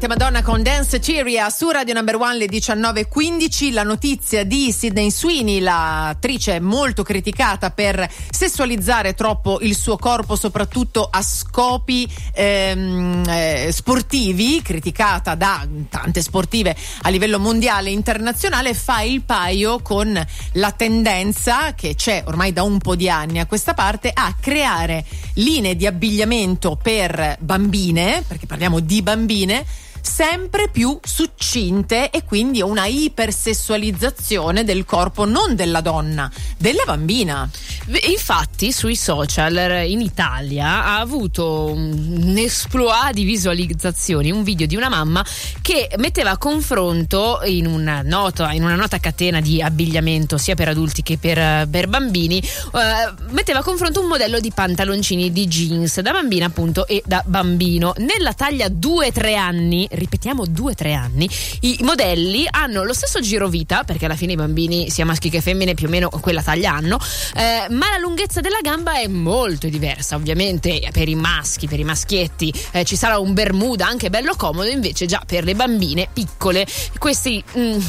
Madonna con Dance Ceria su Radio Number One alle 19:15. La notizia di Sydney Sweeney, l'attrice molto criticata per sessualizzare troppo il suo corpo, soprattutto a scopi sportivi, criticata da tante sportive a livello mondiale e internazionale, fa il paio con la tendenza che c'è ormai da un po' di anni a questa parte a creare linee di abbigliamento per bambine, perché parliamo di bambine, sempre più succinte, e quindi una ipersessualizzazione del corpo non della donna, della bambina. Infatti sui social in Italia ha avuto un exploit di visualizzazioni un video di una mamma che metteva a confronto in una nota catena di abbigliamento sia per adulti che per bambini, metteva a confronto un modello di pantaloncini di jeans da bambina appunto e da bambino. Nella taglia 2-3 anni, ripetiamo 2-3 anni, i modelli hanno lo stesso girovita, perché alla fine i bambini sia maschi che femmine più o meno quella taglia hanno, ma la lunghezza della gamba è molto diversa. Ovviamente per i maschi, per i maschietti ci sarà un bermuda anche bello comodo, invece già per le bambine piccole questi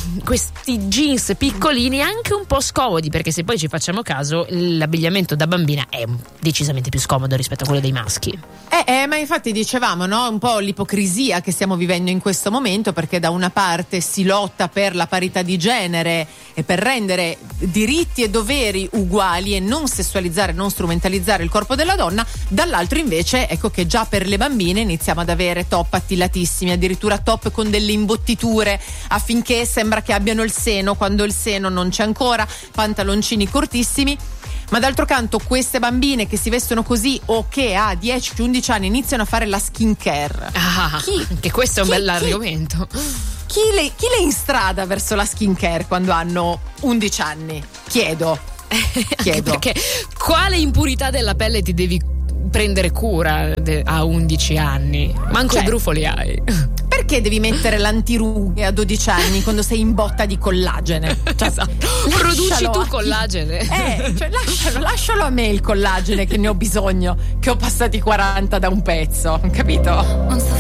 jeans piccolini anche un po' scomodi, perché se poi ci facciamo caso l'abbigliamento da bambina è decisamente più scomodo rispetto a quello dei maschi. Ma infatti dicevamo, no, un po' l'ipocrisia che stiamo vivendo in questo momento, perché da una parte si lotta per la parità di genere e per rendere diritti e doveri uguali e non sessualizzare, non strumentalizzare il corpo della donna, dall'altro invece ecco che già per le bambine iniziamo ad avere top attilatissimi, addirittura top con delle imbottiture affinché sembra che abbiano il seno quando il seno non c'è ancora, pantaloncini cortissimi. Ma d'altro canto queste bambine che si vestono così o che a 10-11 anni iniziano a fare la skincare, che questo è un bell'argomento. Chi le instrada verso la skincare quando hanno 11 anni? Chiedo. Perché quale impurità della pelle ti devi prendere cura a 11 anni? Manco i brufoli hai. Perché devi mettere l'antirughe a 12 anni quando sei in botta di collagene? Esatto. Produci tu collagene. Lascialo a me il collagene che ne ho bisogno, che ho passati 40 da un pezzo, capito?